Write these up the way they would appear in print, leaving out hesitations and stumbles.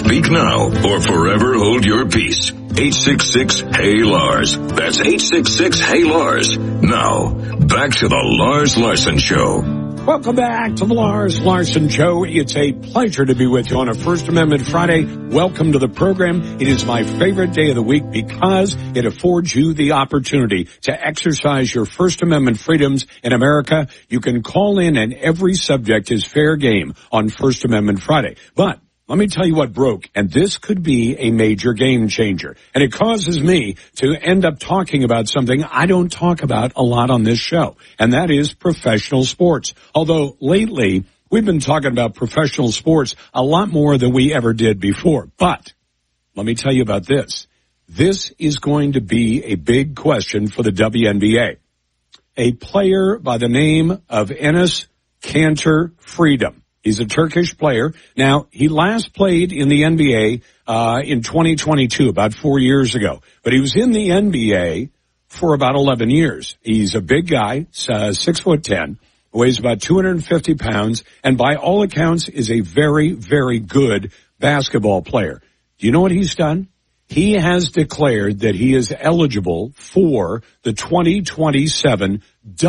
Speak now or forever hold your peace. 866-HEY-LARS. That's 866-HEY-LARS. Now, back to the Lars Larson Show. Welcome back to the Lars Larson Show. It's a pleasure to be with you on a First Amendment Friday. Welcome to the program. It is my favorite day of the week because it affords you the opportunity to exercise your First Amendment freedoms in America. You can call in and every subject is fair game on First Amendment Friday. But let me tell you what broke, and this could be a major game changer. And it causes me to end up talking about something I don't talk about a lot on this show, and that is professional sports. Although lately, we've been talking about professional sports a lot more than we ever did before. But let me tell you about this. This is going to be a big question for the WNBA. A player by the name of Enes Kanter Freedom. He's a Turkish player. Now, he last played in the NBA in 2022, about 4 years ago. But he was in the NBA for about 11 years. He's a big guy, 6'10", weighs about 250 pounds, and by all accounts is a very, very good basketball player. Do you know what he's done? He has declared that he is eligible for the 2027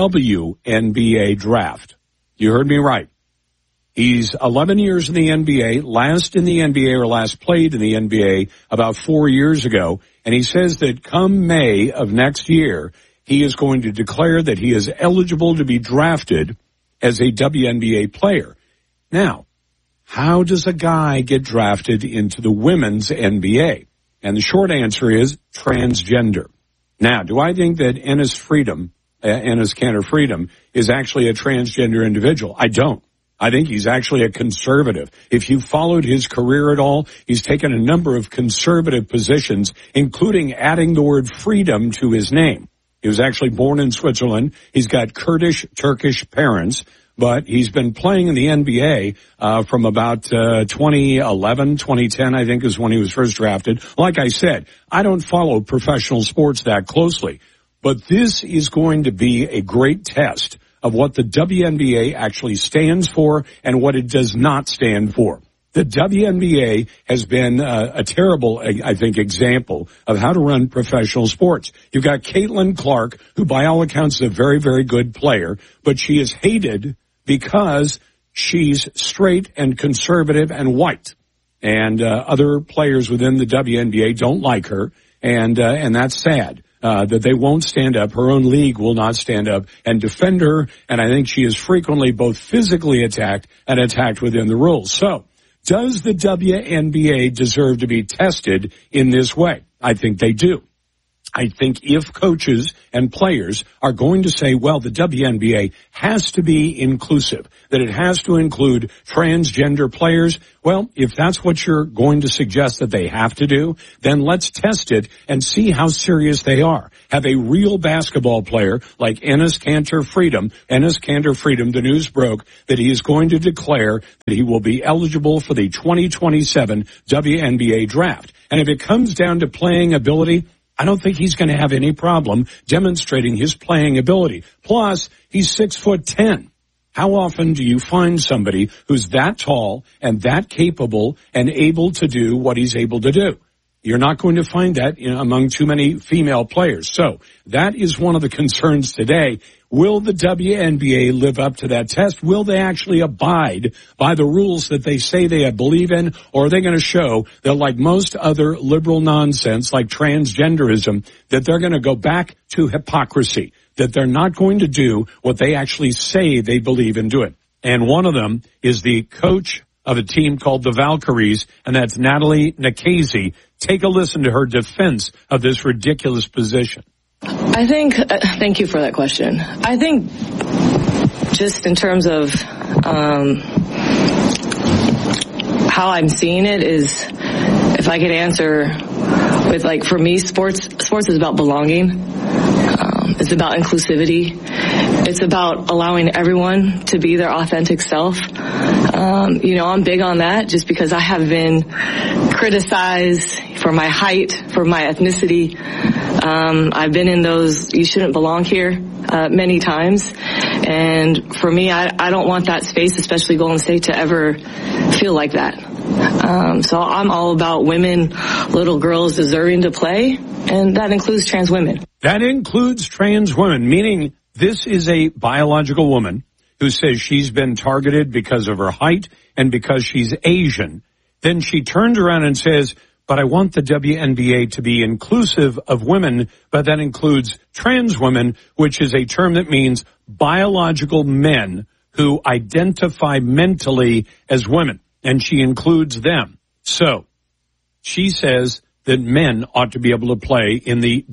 WNBA draft. You heard me right. He's 11 years in the NBA, last in the NBA or last played in the NBA about 4 years ago. And he says that come May of next year, he is going to declare that he is eligible to be drafted as a WNBA player. Now, how does a guy get drafted into the women's NBA? And the short answer is transgender. Now, do I think that Enes Kanter Freedom is actually a transgender individual? I don't. I think he's actually a conservative. If you followed his career at all, he's taken a number of conservative positions, including adding the word freedom to his name. He was actually born in Switzerland. He's got Kurdish, Turkish parents, but he's been playing in the NBA from about 2011, 2010, I think is when he was first drafted. Like I said, I don't follow professional sports that closely, but this is going to be a great test of what the WNBA actually stands for and what it does not stand for. The WNBA has been a terrible, I think, example of how to run professional sports. You've got Caitlin Clark, who by all accounts is a very, very good player, but she is hated because she's straight and conservative and white. And other players within the WNBA don't like her, and that's sad. That they won't stand up. Her own league will not stand up and defend her. And I think she is frequently both physically attacked and attacked within the rules. So, does the WNBA deserve to be tested in this way? I think they do. I think if coaches and players are going to say, well, the WNBA has to be inclusive, that it has to include transgender players, well, if that's what you're going to suggest that they have to do, then let's test it and see how serious they are. Have a real basketball player like Enes Kanter Freedom, the news broke that he is going to declare that he will be eligible for the 2027 WNBA draft. And if it comes down to playing ability, I don't think he's going to have any problem demonstrating his playing ability. Plus, he's 6'10". How often do you find somebody who's that tall and that capable and able to do what he's able to do? You're not going to find that among too many female players. So that is one of the concerns today. Will the WNBA live up to that test? Will they actually abide by the rules that they say they believe in? Or are they going to show that, like most other liberal nonsense, like transgenderism, that they're going to go back to hypocrisy, that they're not going to do what they actually say they believe in doing? And one of them is the coach of a team called the Valkyries, and that's Natalie Nikhazy. Take a listen to her defense of this ridiculous position. I think, thank you for that question. I think just in terms of how I'm seeing it is, if I could answer with, like, for me, sports is about belonging. It's about inclusivity. It's about allowing everyone to be their authentic self. I'm big on that just because I have been criticized for my height, for my ethnicity. I've been in those "you shouldn't belong here" many times. And for me, I don't want that space, especially Golden State, to ever feel like that. So I'm all about women, little girls deserving to play, and that includes trans women. That includes trans women, meaning this is a biological woman who says she's been targeted because of her height and because she's Asian. Then she turns around and says, but I want the WNBA to be inclusive of women, but that includes trans women, which is a term that means biological men who identify mentally as women, and she includes them. So she says that men ought to be able to play in the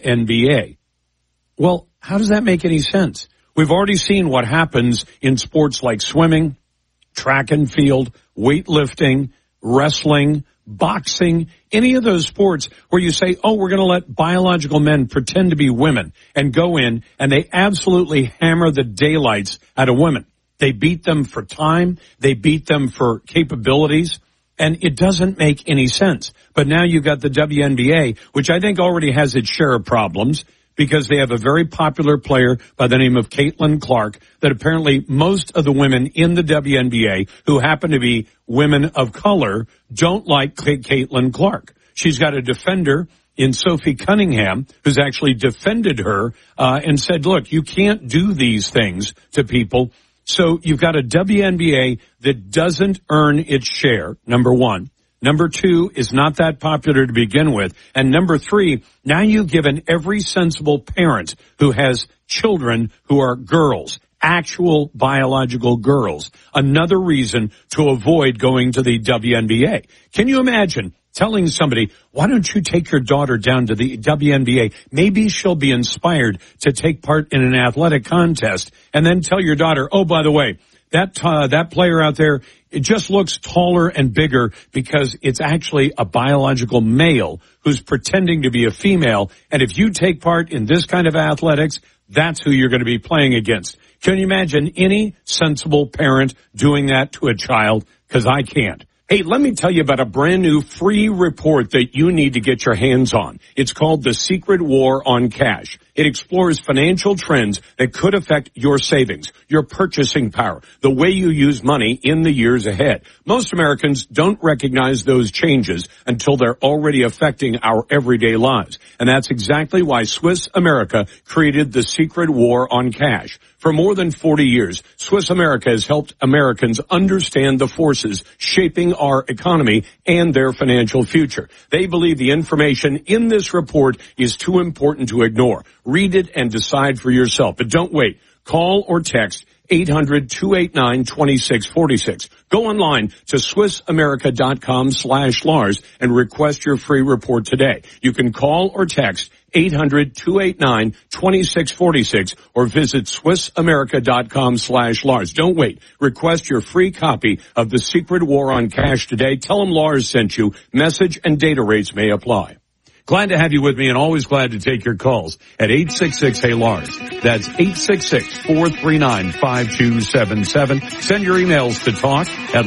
WNBA. Well, how does that make any sense? We've already seen what happens in sports like swimming, track and field, weightlifting, wrestling, boxing, any of those sports where you say, oh, we're going to let biological men pretend to be women and go in, and they absolutely hammer the daylights out of women. They beat them for time. They beat them for capabilities. And it doesn't make any sense. But now you've got the WNBA, which I think already has its share of problems because they have a very popular player by the name of Caitlin Clark that apparently most of the women in the WNBA who happen to be women of color don't like Caitlin Clark. She's got a defender in Sophie Cunningham who's actually defended her and said, look, you can't do these things to people. So you've got a WNBA that doesn't earn its share, number one. Number two, is not that popular to begin with. And number three, now you've given every sensible parent who has children who are girls, actual biological girls, another reason to avoid going to the WNBA. Can you imagine telling somebody, why don't you take your daughter down to the WNBA? Maybe she'll be inspired to take part in an athletic contest, and then tell your daughter, oh, by the way, that player out there, it just looks taller and bigger because it's actually a biological male who's pretending to be a female. And if you take part in this kind of athletics, that's who you're going to be playing against. Can you imagine any sensible parent doing that to a child? Because I can't. Hey, let me tell you about a brand new free report that you need to get your hands on. It's called The Secret War on Cash. It explores financial trends that could affect your savings, your purchasing power, the way you use money in the years ahead. Most Americans don't recognize those changes until they're already affecting our everyday lives. And that's exactly why Swiss America created The Secret War on Cash. For more than 40 years, Swiss America has helped Americans understand the forces shaping our economy and their financial future. They believe the information in this report is too important to ignore. Read it and decide for yourself. But don't wait. Call or text 800-289-2646. Go online to SwissAmerica.com/Lars and request your free report today. You can call or text 800-289-2646 or visit SwissAmerica.com/Lars. Don't wait. Request your free copy of The Secret War on Cash today. Tell them Lars sent you. Message and data rates may apply. Glad to have you with me and always glad to take your calls at 866-HEY-LARS. That's 866-439-5277. Send your emails to talk at